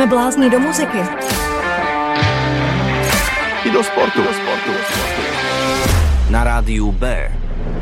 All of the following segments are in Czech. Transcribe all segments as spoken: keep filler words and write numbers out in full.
Jsme blázni do muziky. I do sportu. Do sportu. Na rádiu B.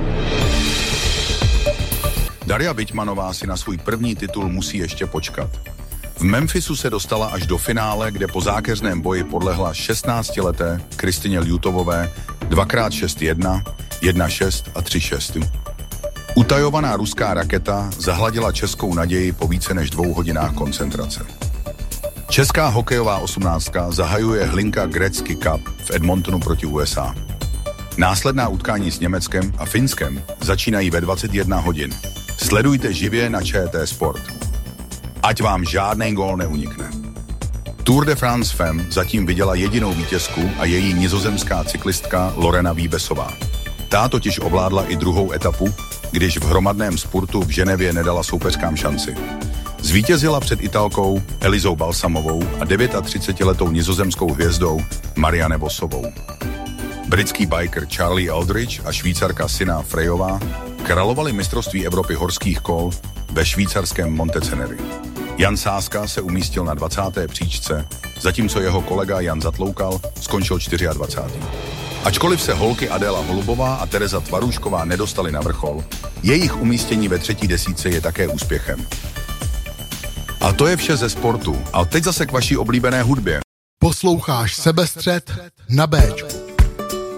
Darja Wittmannová si na svůj první titul musí ještě počkat. V Memphisu se dostala až do finále, kde po zákeřném boji podlehla šestnáctileté Kristině Ljutovové dvakrát šest jedna, jedna šest a tři šest. Utajovaná ruská raketa zahladila českou naději po více než dvou hodinách koncentrace. Česká hokejová osmnáctka zahajuje Hlinka Gretzky Cup v Edmontonu proti U S A. Následná utkání s Německem a Finskem začínají ve dvacet jedna hodin. Sledujte živě na Č T Sport. Ať vám žádný gól neunikne. Tour de France Femme zatím viděla jedinou vítězku a její nizozemská cyklistka Lorena Wiebesová. Ta totiž ovládla i druhou etapu, když v hromadném spurtu v Ženevě nedala soupeřkám šanci. Zvítězila před Italkou Elizou Balsamovou a třicetidevětiletou nizozemskou hvězdou Marianne Vosovou. Britský biker Charlie Aldridge a Švýcarka Sina Frejová královali mistrovství Evropy horských kol ve švýcarském Monteceneri. Jan Sáska se umístil na dvacáté příčce, zatímco jeho kolega Jan Zatloukal skončil dvacátý čtvrtý Ačkoliv se holky Adéla Holubová a Tereza Tvarůšková nedostali na vrchol, jejich umístění ve třetí desítce je také úspěchem. A to je vše ze sportu. A teď zase k vaší oblíbené hudbě. Posloucháš Sebestřed na Béčku.